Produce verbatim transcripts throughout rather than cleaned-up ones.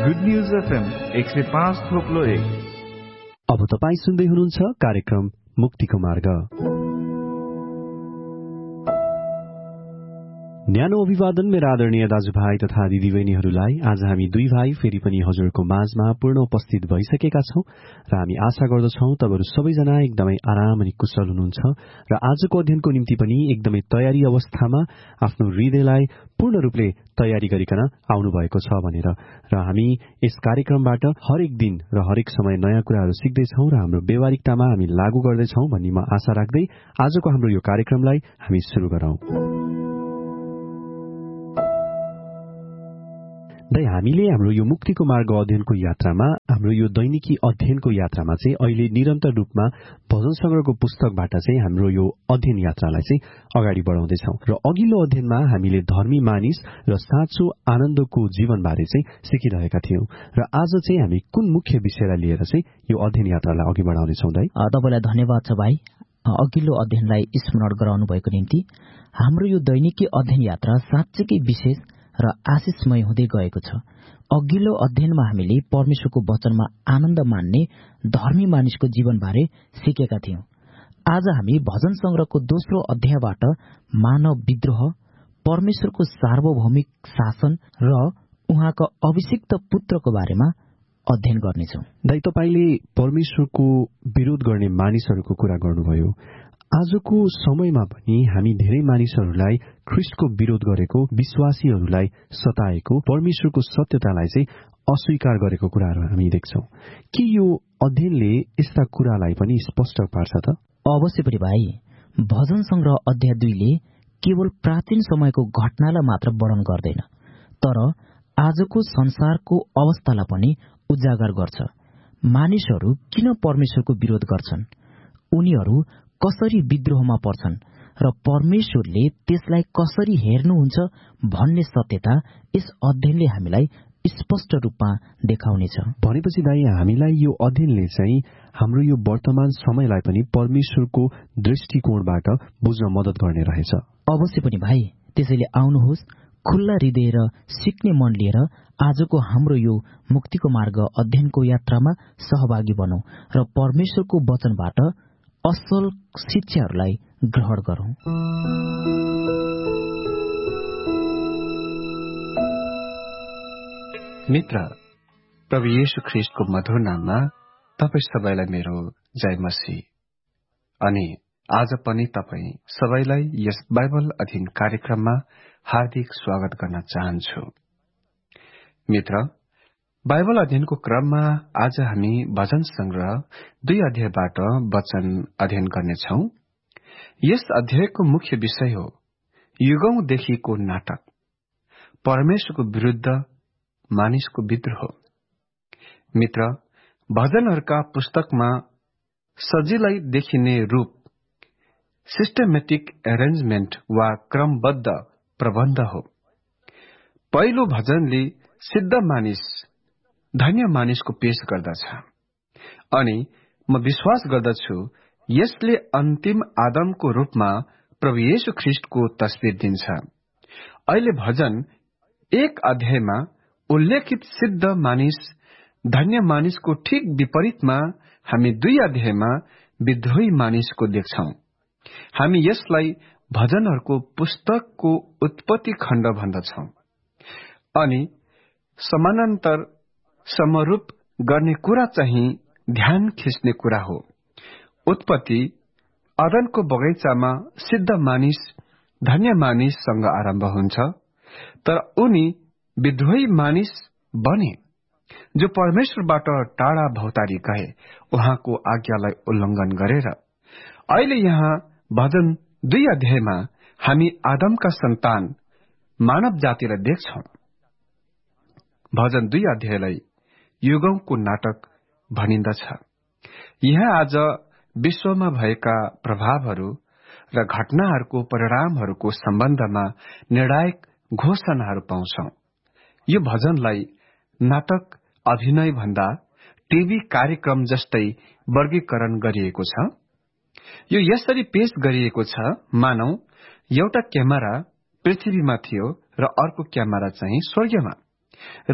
Good news FM एक सय पाँच थोप्लो एक। अब तपाईँ सुन्दै हुनुहुन्छ कार्यक्रम मुक्तिको मार्ग। न्यानो अभिवादन मेरा आदरणीय दाजुभाइ तथा दिदीबहिनीहरूलाई। आज हामी दुई भाइ फेरि पनि हजुरको माझमा पूर्ण उपस्थित भइसकेका छौं र हामी आशा गर्दछौं तपाईहरु सबैजना एकदमै आराम अनि कुशल हुनुहुन्छ र आजको अध्ययनको निम्ति पनि एकदमै तयारी अवस्थामा आफ्नो हृदयलाई पूर्ण रूपले तयारी गरिकन आउनु भएको छ भनेर र हामी यस कार्यक्रमबाट हरेक दिन र हरेक समय नयाँ कुराहरू सिक्दैछौं र हाम्रो व्यवहारिकतामा हामी लागू गर्दैछौं भन्ने म आशा राख्दै आजको हाम्रो यो कार्यक्रमलाई हामी सुरु गरौं। दाइ, हामीले हाम्रो यो मुक्तिको मार्ग अध्ययनको यात्रामा हाम्रो यो दैनिकी अध्ययनको यात्रामा चाहिँ अहिले निरन्तर रूपमा भजन संग्रहको पुस्तकबाट चाहिँ हाम्रो यो अध्ययन यात्रालाई चाहिँ अगाडि बढाउँदैछौं र अघिल्लो अध्ययनमा हामीले धर्मी मानिस र साँचो आनन्दको जीवनबारे चाहिँ सिकिरहेका थियौं र आज चाहिँ हामी कुन मुख्य विषयलाई लिएर चाहिँ यो अध्ययन यात्रालाई अघि बढाउनेछौं दाइ? तपाईलाई धन्यवाद छ भाइ, अघिल्लो अध्ययनलाई स्मरण गराउनु भएको निम्ति। हाम्रो यो दैनिकी अध्ययन यात्रा साँच्चैकै विशेष र आशिषमय हुँदै गएको छ। अघिल्लो अध्ययनमा हामीले परमेश्वरको वचनमा आनन्द मान्ने धर्मी मानिसको जीवनबारे सिकेका थियौं। आज हामी भजन संग्रहको दोस्रो अध्यायबाट मानव विद्रोह, परमेश्वरको सार्वभौमिक शासन र उहाँको अभिषिक्त पुत्रको बारेमा अध्ययन गर्नेछौं। दाइ, तपाईले परमेश्वरको विरोध गर्ने मानिसहरूको कुरा गर्नुभयो। आजको समयमा पनि हामी धेरै मानिसहरूलाई ख्रिस्टको विरोध गरेको, विश्वासीहरूलाई सताएको, परमेश्वरको सत्यतालाई चाहिँ अस्वीकार गरेको कुराहरू हामी देख्छौं। के यो अध्ययनले यस्ता कुरालाई पनि स्पष्ट पार्छ त? अवश्य पनि भाइ। भजन संग्रह अध्याय दुईले केवल प्राचीन समयको घटनालाई मात्र वर्णन गर्दैन, तर आजको संसारको अवस्थालाई पनि उजागर गर्छ। मानिसहरू किन परमेश्वरको विरोध गर्छन्, उनीहरू कसरी विद्रोहमा पर्छन् र परमेश्वरले त्यसलाई कसरी हेर्नुहुन्छ भन्ने सत्यता यस अध्ययनले हामीलाई स्पष्ट रूपमा देखाउनेछ। भनेपछि दाइ, हामीलाई यो अध्ययनले चाहिँ हाम्रो यो वर्तमान समयलाई पनि परमेश्वरको दृष्टिकोणबाट बुझ्न मद्दत गर्ने रहेछ। अवश्य पनि भाइ। त्यसैले आउनुहोस्, खुल्ला हृदय र सिक्ने मन लिएर आजको हाम्रो यो मुक्तिको मार्ग अध्ययनको यात्रामा सहभागी बनौं र परमेश्वरको वचनबाट असल शिक्षाहरूलाई ग्रहण गरौं। मित्र, प्रभु येशू ख्रिस्टको मधुर नाममा तपाईँ सबैलाई मेरो जय मसीह। अनि आज पनि तपाईँ सबैलाई यस बाइबल अध्ययन कार्यक्रममा हार्दिक स्वागत गर्न चाहन्छु। मित्र, बाइबल अध्ययनको क्रममा आज हामी भजन संग्रह दुई अध्यायबाट वचन अध्ययन गर्नेछौं। यस अध्यायको मुख्य विषय हो युगौंदेखिको नाटक, परमेश्वरको विरुद्ध मानिसको विद्रोह। मित्र, भजनहरूका पुस्तकमा सजिलै देखिने रूप सिस्टमेटिक एरेन्जमेन्ट वा क्रमबद्ध प्रबन्ध हो। पहिलो भजनले सिद्ध मानिस, धन्य मानिसको पेश गर्दछ अनि म विश्वास गर्दछु यसले अन्तिम आदमको रूपमा प्रभु येशू ख्रिस्टको तस्बिर दिन्छ। अहिले भजन एक अध्यायमा उल्लेखित सिद्ध मानिस, धन्य मानिसको ठीक विपरीतमा हामी दुई अध्यायमा विद्रोही मानिसको देख्छौं। हामी यसलाई भजनहरूको पुस्तकको उत्पत्ति खण्ड भन्दछौं अनि समानान्तर समरूप गर्ने कुरा चाहिँ ध्यान खिच्ने कुरा हो। उत्पत्ति अदनको बगैँचामा सिद्ध मानिस, धन्य मानिससँग आरम्भ हुन्छ, तर उनी विद्रोही मानिस बने जो परमेश्वरबाट टाढा भौतारी गए, उहाँको आज्ञालाई उल्लङ्घन गरेर। अहिले यहाँ भजन दुई अध्यायमा हामी आदमका सन्तान मानव जातिलाई देख्छौं। भजन दुई अध्यायलाई युगौंको नाटक भनिन्दछ। यहाँ आज विश्वमा भएका प्रभावहरू र घटनाहरूको परिणामहरूको सम्बन्धमा निर्णायक घोषणाहरू पाउँछौं। यो भजनलाई नाटक अभिनय भन्दा टीभी कार्यक्रम जस्तै वर्गीकरण गरिएको छ। यो यसरी पेश गरिएको छ मानौ एउटा क्यामेरा पृथ्वीमा थियो र अर्को क्यामेरा चाहिँ स्वर्गमा, र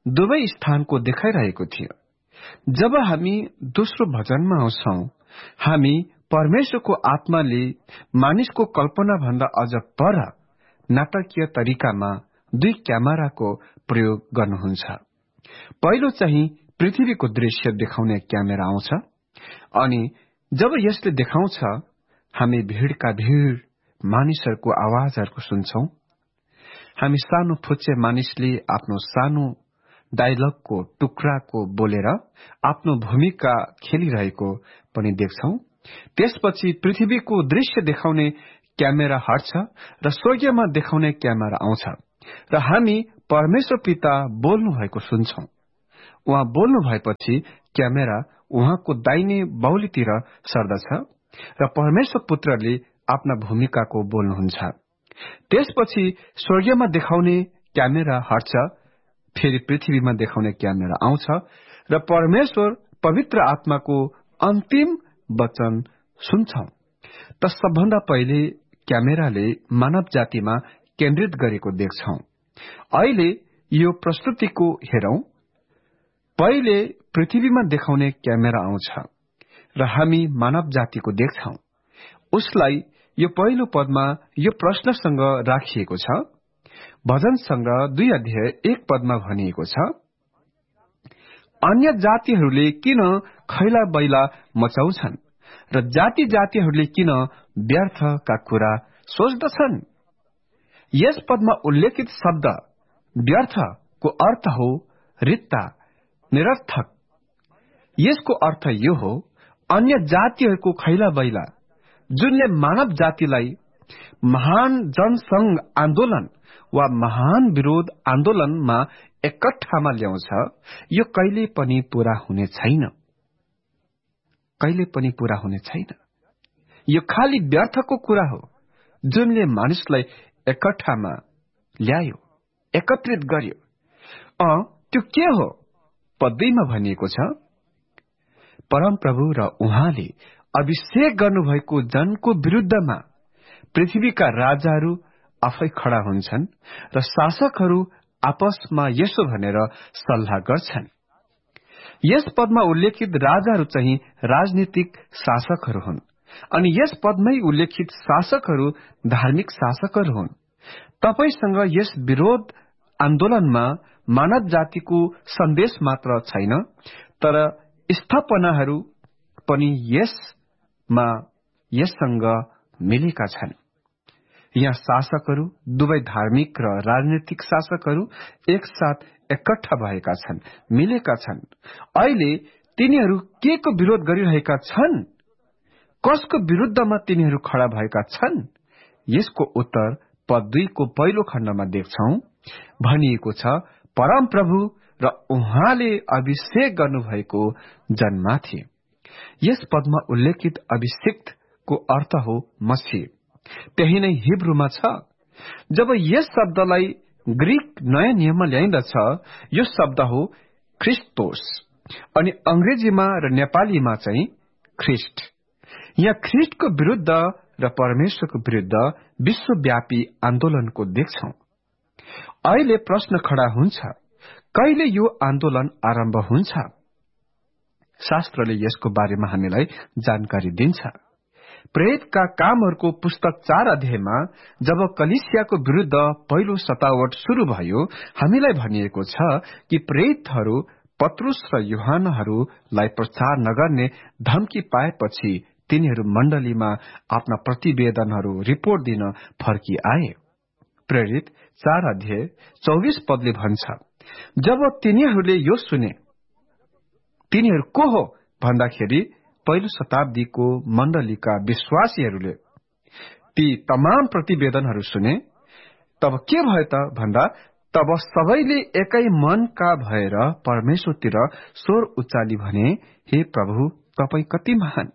दुवै स्थानको देखाइरहेको थियो। जब हामी दोस्रो भजनमा आउँछौ, हामी परमेश्वरको आत्माले मानिसको कल्पना भन्दा अझ पर नाटकीय तरिकामा दुई क्यामेराको प्रयोग गर्नुहुन्छ। पहिलो चाहिँ पृथ्वीको दृश्य देखाउने क्यामेरा आउँछ, अनि जब यसले देखाउँछ, हामी भीड़का भीड़ मानिसहरूको आवाजहरूको सुन्छौं। हामी सानो फुच्चे मानिसले आफ्नो सानो डायलगको टुक्राको बोलेर आफ्नो भूमिका खेलिरहेको पनि देख्छौं। त्यसपछि पृथ्वीको दृश्य देखाउने क्यामेरा हट्छ र स्वर्गमा देखाउने क्यामेरा आउँछ र हामी परमेश्वर पिता बोल्नु भएको सुन्छौं। उहाँ बोल्नु भएपछि क्यामेरा उहाँको दाहिने बाहुलीतिर सर्दछ र परमेश्वर पुत्रले आफ्ना भूमिकाको बोल्नुहुन्छ। त्यसपछि स्वर्गमा देखाउने क्यामेरा हट्छ, फेरि पृथ्वीमा देखाउने क्यामेरा आउँछ र परमेश्वर पवित्र आत्माको अन्तिम वचन सुन्छौं। त सबभन्दा पहिले क्यामेराले मानव जातिमा केन्द्रित गरेको देख्छौं। अहिले यो प्रस्तुतिको हेरौं। पहिले पृथ्वीमा देखाउने क्यामेरा आउँछ र हामी मानव जातिको देख्छौं। उसलाई यो पहिलो पदमा यो प्रश्नसँग राखिएको छ। भजन संग्रह दुई अध्याय एक पदमा भनिएको छ, अन्य जातिहरूले किन खैला बैला मचाउँछन् र जाति जातिहरूले किन व्यर्थका कुरा सोच्दछन्। यस पदमा उल्लेखित शब्द व्यर्थको अर्थ हो रित्ता, निरर्थक। यसको अर्थ यो हो, अन्य जातिहरूको खैला बैला जुनले मानव जातिलाई महान जनसंघ आन्दोलन वा महान विरोध आन्दोलनमा एकट्ठामा ल्याउँछ, यो कहिले पनि पूरा हुने छैन। कहिले पनि पूरा हुने छैन। यो खाली व्यर्थको कुरा हो जुनले मानिसलाई एकट्ठामा ल्यायो, एकत्रित गर्यो। अ त्यो के हो? पद दुईमा भनिएको छ, परमप्रभु र उहाँले अभिषेक गर्नुभएको जनको विरुद्धमा पृथ्वीका राजाहरू आफै खड़ा हुन्छन् र शासकहरू आपसमा यसो भनेर सल्लाह गर्छन्। यस पदमा उल्लेखित राजाहरू चाहिँ राजनीतिक शासकहरू हुन्, अनि यस पदमै उल्लेखित शासकहरू धार्मिक शासकहरू हुन्। तपाईसँग यस विरोध आन्दोलनमा मानव जातिको सन्देश मात्र छैन, तर स्थापनाहरू पनि यसमा यससँग मिलेका छन्। यहाँ शासकहरू, दुवै धार्मिक र राजनीतिक शासकहरू एकसाथ एकट्ठा भएका छन्, मिलेका छन्। अहिले तिनीहरू के को विरोध गरिरहेका छन्? कसको विरुद्धमा तिनीहरू खड़ा भएका छन्? यसको उत्तर पद दुईको पहिलो खण्डमा देख्छौं। भनिएको छ, परमप्रभु र उहाँले अभिषेक गर्नुभएको जनमाथि। यस पदमा उल्लेखित अभिषिक्तको अर्थ हो मसीह। त्यही नै हिब्रूमा छ। जब यस शब्दलाई ग्रीक नयाँ नियममा ल्याइन्दछ, यो शब्द हो ख्रिस्टोस, अनि अंग्रेजीमा र नेपालीमा चाहिँ ख्रिस्ट। यहाँ ख्रिस्टको विरुद्ध र परमेश्वरको विरुद्ध विश्वव्यापी आन्दोलनको देख्छौं। अहिले प्रश्न खड़ा हुन्छ, कहिले यो आन्दोलन आरम्भ हुन्छ? शास्त्रले यसको बारेमा हामीलाई जानकारी दिन्छ। प्रेरितका कामहरूको पुस्तक चार अध्यायमा जब कलिसियाको विरुद्ध पहिलो सतावट शुरू भयो, हामीलाई भनिएको छ कि प्रेरितहरू पत्रुस र यूहन्नाहरूलाई प्रचार नगर्ने धम्की पाएपछि तिनीहरू मण्डलीमा आफ्ना प्रतिवेदनहरू रिपोर्ट दिन फर्की आए। प्रेरित चार अध्याय चौबीस पदले भन्छ, जब तिनीहरूले यो सुने, तिनीहरू को हो भन्दाखेरि पहिलो शताब्दीको मण्डलीका विश्वासीहरूले ती तमाम प्रतिवेदनहरू सुने। तब के भयो त भन्दा, तब सबैले एकै मनका भएर परमेश्वरतिर स्वर उचाली भने, हे प्रभु, तपाई कति महान।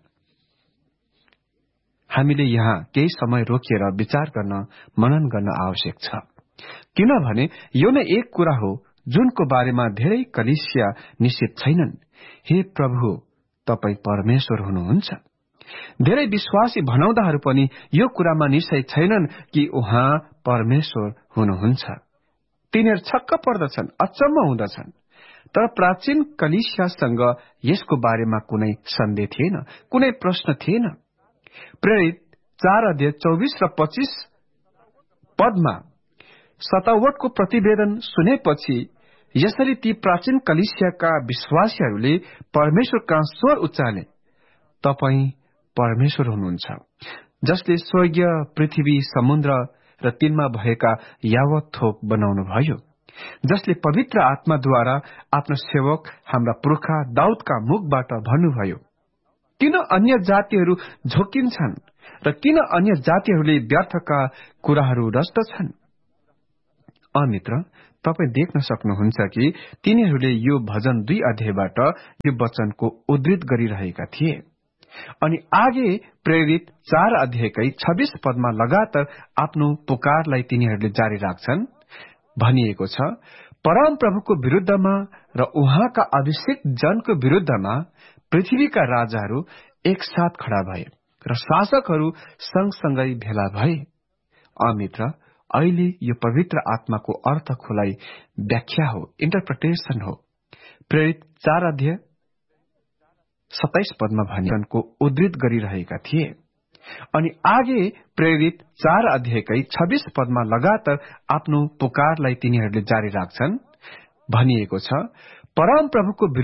हामीले यहाँ केही समय रोकिएर विचार गर्न, मनन गर्न आवश्यक छ, किनभने यो नै एक कुरा हो जुनको बारेमा धेरै कलिसिया निश्चित छैनन्। हे प्रभु, तपाई परमेश्वर हुनुहुन्छ। धेरै विश्वासी भनाउँदाहरू पनि यो कुरामा निश्चय छैनन् कि उहाँ परमेश्वर हुनुहुन्छ। तिनीहरू छक्क पर्दछन्, अचम्म हुँदछन्। तर प्राचीन कलिसियासँग यसको बारेमा कुनै सन्देह थिएन, कुनै प्रश्न थिएन। प्रेरित चार अध्याय चौबिस र पच्चीस पदमा सतावटको प्रतिवेदन सुनेपछि यसरी ती प्राचीन कलिसियाका विश्वासीहरूले परमेश्वर कहाँ स्वर उच्चाले, तपाईं परमेश्वर हुनुहुन्छ, जसले स्वर्गीय, पृथ्वी, समुद्र र तिनमा भएका यावत थोक बनाउनु भयो, जसले पवित्र आत्माद्वारा आफ्नो सेवक हाम्रा पुर्खा दाउदका मुखबाट भन्नुभयो, किन अन्य जातिहरू झोकिन्छन् र किन अन्य जातिहरूले व्यर्थका कुराहरू रच्दछन्। अमित्र, तपाईँ देख्न सक्नुहुन्छ कि तिनीहरूले यो भजन दुई अध्यायबाट यो वचनको उद्धृत गरिरहेका थिए। अनि आगे प्रेरित चार अध्यायकै छब्बीस पदमा लगातार आफ्नो पुकारलाई तिनीहरूले जारी राख्छन्। भनिएको छ, परम प्रभुको विरुद्धमा र उहाँका अभिषेक जनको विरुद्धमा पृथ्वीका राजाहरू एकसाथ खड़ा भए र शासकहरू सँगसँगै भेला भए। अमित्र, अहिले यो पवित्र आत्माको अर्थ खोलाइ व्याख्या हो, इन्टरप्रिटेशन हो। प्रेरित चार अध्याय सत्ताइस पदमा भनिएको उद्धृत गरिरहेका थिए। अनि आगे प्रेरित चार अध्यायकै छब्बीस पदमा लगातार आफ्नो पुकारलाई तिनीहरूले जारी राख्छन्। भनिएको छ, परम प्रभुको